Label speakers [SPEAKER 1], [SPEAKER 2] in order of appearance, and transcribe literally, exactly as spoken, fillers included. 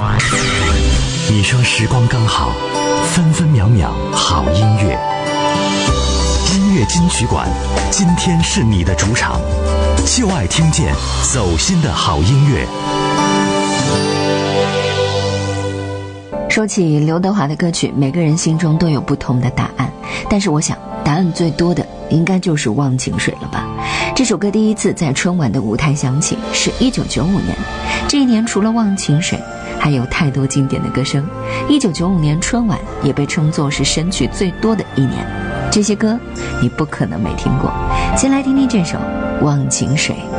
[SPEAKER 1] 你说时光刚好，分分秒秒好音乐。音乐金曲馆，今天是你的主场，就爱听见走心的好音乐。
[SPEAKER 2] 说起刘德华的歌曲，每个人心中都有不同的答案，但是我想答案最多的应该就是《忘情水》了吧。这首歌第一次在春晚的舞台响起是一九九五年，这一年除了《忘情水》还有太多经典的歌声。一九九五年春晚也被称作是神曲最多的一年，这些歌你不可能没听过。先来听听这首《忘情水》。